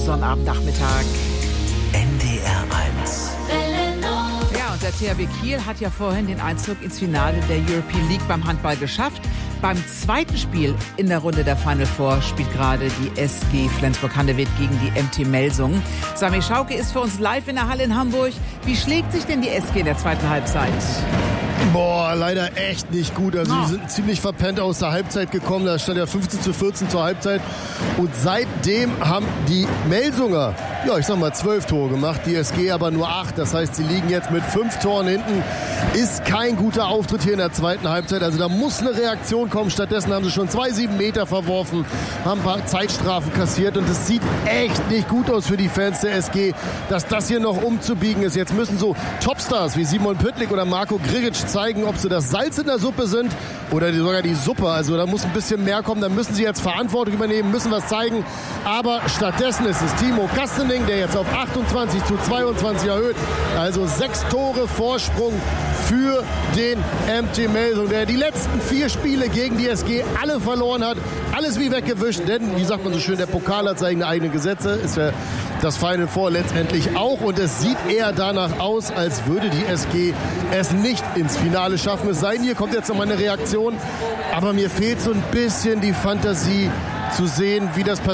Sonnabendnachmittag. NDR 1. Ja, und der THW Kiel hat ja vorhin den Einzug ins Finale der European League beim Handball geschafft. Beim zweiten Spiel in der Runde der Final Four spielt gerade die SG Flensburg-Handewitt gegen die MT Melsungen. Sami Schauke ist für uns live in der Halle in Hamburg. Wie schlägt sich denn die SG in der zweiten Halbzeit? Boah, leider echt nicht gut. Also die sind ziemlich verpennt aus der Halbzeit gekommen. Da stand ja 15:14 zur Halbzeit. Und seitdem haben die Melsunger, 12 Tore gemacht. Die SG aber nur 8. Das heißt, sie liegen jetzt mit 5 Toren hinten. Ist kein guter Auftritt hier in der zweiten Halbzeit. Also da muss eine Reaktion kommen. Stattdessen haben sie schon 2 7-Meter verworfen, haben ein paar Zeitstrafen kassiert. Und es sieht echt nicht gut aus für die Fans der SG, dass das hier noch umzubiegen ist. Jetzt müssen so Topstars wie Simon Püttlik oder Marco Grigic zeigen, ob sie das Salz in der Suppe sind oder sogar die Suppe. Also da muss ein bisschen mehr kommen. Da müssen sie jetzt Verantwortung übernehmen, müssen was zeigen. Aber stattdessen ist es Timo Kastening, der jetzt auf 28:22 erhöht. Also 6 Tore Vorsprung für den MT Melsungen, der die letzten 4 Spiele gegen die SG alle verloren hat. Alles wie weggewischt. Denn, wie sagt man so schön, der Pokal hat seine eigenen Gesetze. Ist ja das Final Four letztendlich auch. Und es sieht eher danach aus, als würde die SG es nicht ins Finale schaffen. Es sei denn, hier kommt jetzt noch mal eine Reaktion. Aber mir fehlt so ein bisschen die Fantasie zu sehen, wie das passiert.